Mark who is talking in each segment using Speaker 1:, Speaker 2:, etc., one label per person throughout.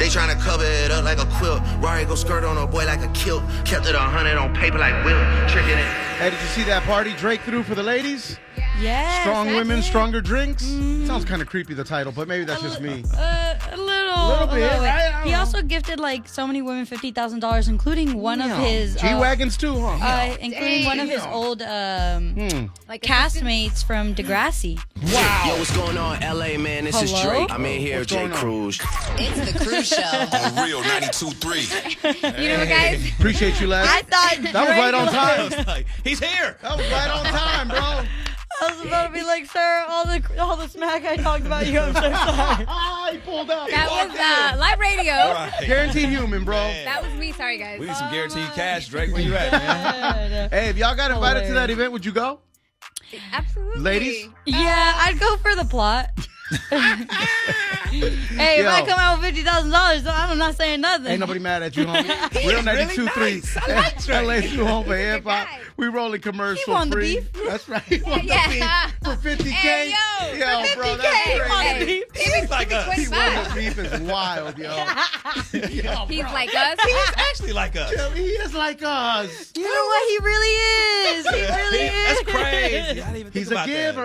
Speaker 1: They tryna cover it up like a quilt. Rari go skirt on a boy like a kilt. Kept it 100 on paper like Will. Tricking it.
Speaker 2: Hey, did you see that party Drake threw for the ladies?
Speaker 3: Yes.
Speaker 2: Strong women, stronger drinks. Sounds kind of creepy, the title, but maybe that's just me.
Speaker 3: A little
Speaker 2: bit, right?
Speaker 3: He also gifted like so many women $50,000, inclling one of his
Speaker 2: G-wagons too, huh?
Speaker 3: including one of his old castmates from Degrassi.
Speaker 2: Wow.
Speaker 1: Yo, what's going on, LA, man? This is
Speaker 3: Hello?
Speaker 1: Drake. I'm in here with Jay Cruz.
Speaker 4: It's the Cruise Show.
Speaker 5: On Real 92.3.
Speaker 4: You know what, guys?
Speaker 2: Appreciate you, Les.
Speaker 3: I thought
Speaker 2: That was right on time.
Speaker 6: He's here.
Speaker 2: That was right on time, bro.
Speaker 3: I was about to be like, sir, all the smack I talked about you, I'm so sorry.
Speaker 2: He pulled up.
Speaker 4: That was live radio.
Speaker 6: Right.
Speaker 2: Guaranteed human, bro.
Speaker 4: That was me. Sorry, guys.
Speaker 6: We need some guaranteed cash, Drake. Where you at, man?
Speaker 2: Hey, if y'all got invited to that event, would you go?
Speaker 4: Absolutely.
Speaker 2: Ladies?
Speaker 3: Yeah, I'd go for the plot. Hey, if I come out with $50,000, I'm not saying nothing.
Speaker 2: Ain't nobody mad at you, homie. Real 92.3.
Speaker 4: I like Drake.
Speaker 2: LA's new home for hip hop. We rolling commercial
Speaker 3: He won the
Speaker 2: free.
Speaker 3: beef.
Speaker 2: That's right. He won the beef for 50K.
Speaker 4: Hey, yo,
Speaker 2: Yo,
Speaker 4: for
Speaker 2: bro,
Speaker 4: 50K.
Speaker 2: that's
Speaker 3: He won the
Speaker 2: crazy.
Speaker 3: beef.
Speaker 6: He's like us.
Speaker 2: He won the
Speaker 4: 25.
Speaker 2: beef is wild, yo. Yo,
Speaker 4: He's
Speaker 2: bro.
Speaker 4: like us.
Speaker 6: He's actually like us.
Speaker 2: Yo, he is like us.
Speaker 3: You know what? He really is. He really is.
Speaker 6: That's crazy. I didn't even think
Speaker 2: He's a
Speaker 6: about
Speaker 2: giver.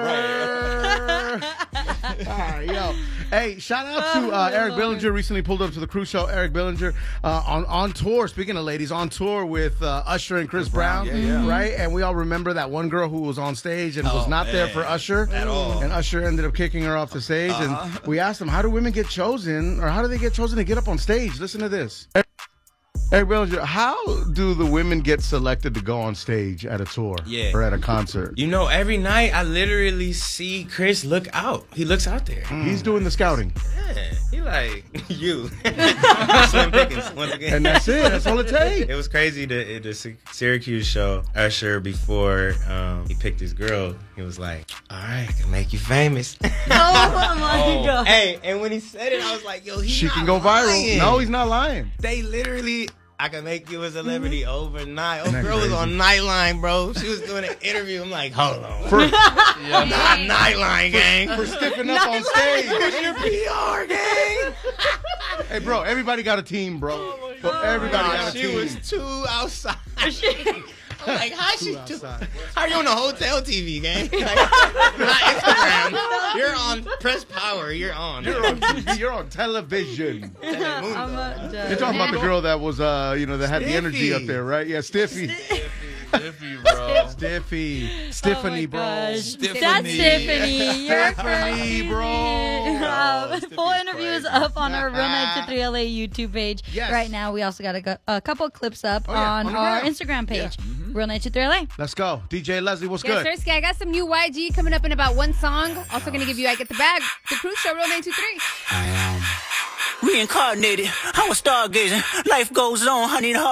Speaker 6: That.
Speaker 2: All right, yo. Hey, shout out to Eric Billinger. Recently pulled up to the Cruise Show. Eric Billinger on tour. Speaking of ladies, on tour with Usher and Chris Brown.
Speaker 6: yeah.
Speaker 2: Right? And we all remember that one girl who was on stage and was not there for Usher.
Speaker 6: At all.
Speaker 2: And Usher ended up kicking her off the stage. And we asked him, how do women get chosen? Or how do they get chosen to get up on stage? Listen to this. Eric Billinger, how do the women get selected to go on stage at a tour or at a concert?
Speaker 7: You know, every night I literally see Chris look out. He looks out there.
Speaker 2: He's doing the scouting.
Speaker 7: Yeah, he like, you. Slim pickings, once again.
Speaker 2: And that's it. That's all it takes.
Speaker 7: It was crazy, the Syracuse show, Usher, before he picked his girl, he was like, all right, I can make you famous.
Speaker 3: Oh, my God.
Speaker 7: Hey, and when he said it, I was like, yo,
Speaker 2: She can go viral.
Speaker 7: lying.
Speaker 2: No, he's not lying.
Speaker 7: They literally, I can make you a celebrity overnight. Oh,
Speaker 2: Isn't that
Speaker 7: girl was
Speaker 2: crazy?
Speaker 7: on Nightline, bro. She was doing an interview. I'm like, hold on.
Speaker 2: For,
Speaker 7: Not Nightline, gang.
Speaker 2: for stiffing up on stage.
Speaker 7: Where's your PR, gang?
Speaker 2: Hey, bro, everybody got a team, bro. Everybody got a
Speaker 7: She
Speaker 2: team.
Speaker 7: was too outside. I'm like, how she do?
Speaker 2: outside.
Speaker 7: How are you on the hotel TV, gang? Like, not Instagram. You're on Press Power. You're on.
Speaker 2: You're on TV. You're on television.
Speaker 7: Telemundo.
Speaker 2: You're talking about the girl that was, that had the energy up there, right? Yeah, Stiffy.
Speaker 6: Stiffy, bro.
Speaker 2: Stiffy. Tiffany, bro.
Speaker 3: That's
Speaker 6: Tiffany.
Speaker 3: Tiffany. You're
Speaker 2: Tiffany, bro.
Speaker 3: Full interview is up on our Real 93 LA YouTube page.
Speaker 2: Yes.
Speaker 3: Right now, we also got a couple clips up
Speaker 2: yeah,
Speaker 3: on
Speaker 2: on the
Speaker 3: our
Speaker 2: gram.
Speaker 3: Instagram page, Real 93 LA.
Speaker 2: Let's go. DJ Leslie, what's
Speaker 4: Yes,
Speaker 2: good?
Speaker 4: Sirski, I got some new YG coming up in about one song. Also going to give you I Get the Bag. The Cruise Show, Real 923.
Speaker 8: Reincarnated, I was stargazing. Life goes on, honey, the heart.